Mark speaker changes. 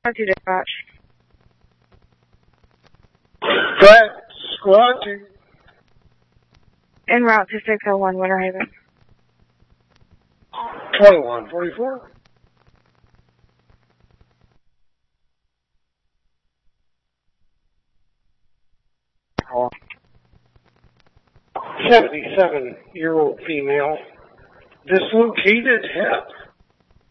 Speaker 1: To dispatch.
Speaker 2: That squatting.
Speaker 1: En route to 601 Winter Haven.
Speaker 2: 2144.
Speaker 1: Cool.
Speaker 2: 77-year-old female. Dislocated hip.